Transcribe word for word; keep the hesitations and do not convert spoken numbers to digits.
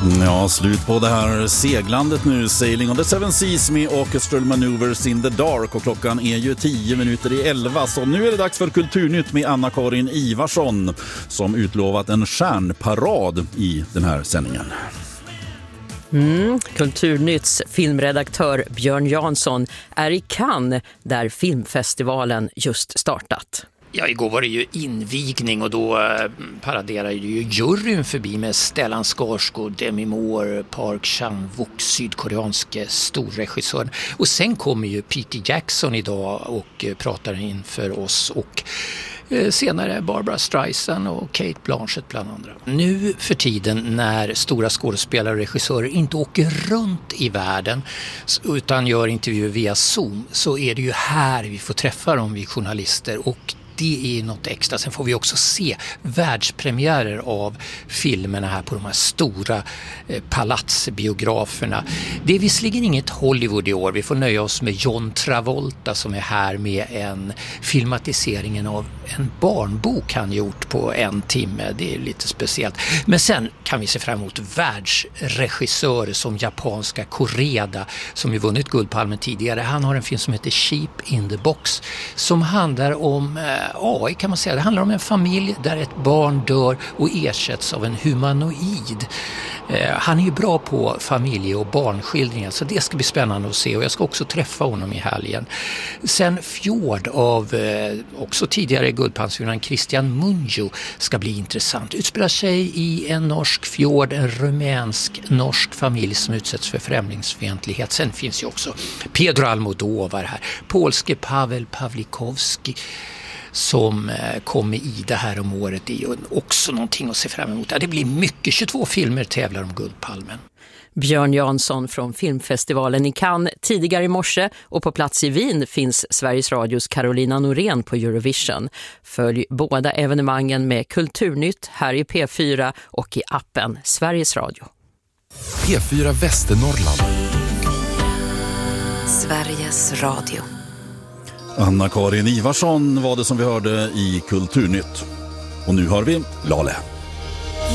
Ja, slut på det här seglandet nu. Sailing on the Seven Seas med Orchestral Maneuvers in the Dark. Och klockan är ju tio minuter i elva. Så nu är det dags för Kulturnytt med Anna-Karin Ivarsson som utlovat en stjärnparad i den här sändningen. Mm, Kulturnytts filmredaktör Björn Jansson är i Cannes där filmfestivalen just startat. Ja, igår var det ju invigning och då eh, paraderade ju juryn förbi med Stellan Skarsgård, Demi Moore, Park Chan-wook, sydkoreanske storregissören. Och sen kommer ju Peter Jackson idag och eh, pratar inför oss och eh, senare Barbara Streisand och Kate Blanchett bland andra. Nu för tiden när stora skådespelare och regissörer inte åker runt i världen utan gör intervjuer via Zoom, så är det ju här vi får träffa dem, vi journalister, och det är något extra. Sen får vi också se världspremiärer av filmerna här på de här stora eh, palatsbiograferna. Det är visserligen inget Hollywood i år. Vi får nöja oss med John Travolta som är här med en filmatiseringen av en barnbok han gjort på en timme. Det är lite speciellt. Men sen kan vi se fram emot världsregissörer som japanska Koreda som ju vunnit Guldpalmen tidigare. Han har en film som heter Sheep in the Box som handlar om eh, A I kan man säga. Det handlar om en familj där ett barn dör och ersätts av en humanoid. Eh, han är ju bra på familje- och barnskildringar, så det ska bli spännande att se, och jag ska också träffa honom i helgen. Sen Fjord av eh, också tidigare Guldpalmsvinnaren Christian Mungiu ska bli intressant. Utspelar sig i en norsk fjord, en rumänsk-norsk familj som utsätts för främlingsfientlighet. Sen finns ju också Pedro Almodovar här, polske Pavel Pawlikowski som kom i det här om året. Det är ju också någonting att se fram emot. Ja, det blir mycket. tjugotvå filmer tävlar om Guldpalmen. Björn Jansson från filmfestivalen i Cannes tidigare i morse, och på plats i Wien finns Sveriges Radios Carolina Norén på Eurovision. Följ båda evenemangen med Kulturnytt här i P fyra och i appen Sveriges Radio. P fyra Västernorrland. Sveriges Radio. Anna-Karin Ivarsson var det som vi hörde i Kulturnytt. Och nu hör vi Lale.